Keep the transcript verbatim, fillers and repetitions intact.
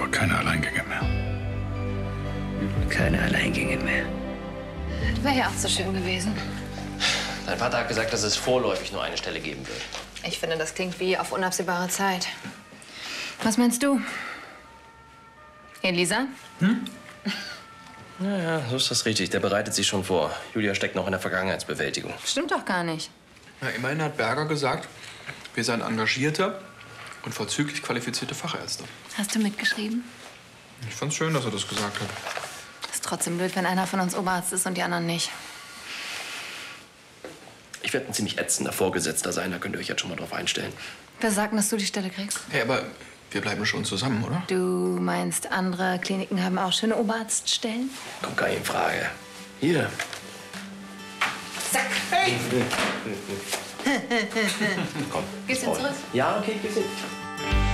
keine Alleingänge mehr. Keine Alleingänge mehr. Wäre ja auch so schön gewesen. Dein Vater hat gesagt, dass es vorläufig nur eine Stelle geben wird. Ich finde, das klingt wie auf unabsehbare Zeit. Was meinst du? Elisa? Hm? Ja, ja, so ist das richtig. Der bereitet sich schon vor. Julia steckt noch in der Vergangenheitsbewältigung. Stimmt doch gar nicht. Na, immerhin hat Berger gesagt, wir seien engagierte und vorzüglich qualifizierte Fachärzte. Hast du mitgeschrieben? Ich fand's schön, dass er das gesagt hat. Ist trotzdem blöd, wenn einer von uns Oberarzt ist und die anderen nicht. Ich werde ein ziemlich ätzender Vorgesetzter sein, da könnt ihr euch jetzt schon mal drauf einstellen. Wer sagt denn, dass du die Stelle kriegst? Hey, aber wir bleiben schon zusammen, oder? Du meinst, andere Kliniken haben auch schöne Oberarztstellen? Kommt gar nicht in Frage. Hier. Zack! Komm. Gehst du zurück? Ja, okay, geh's hin.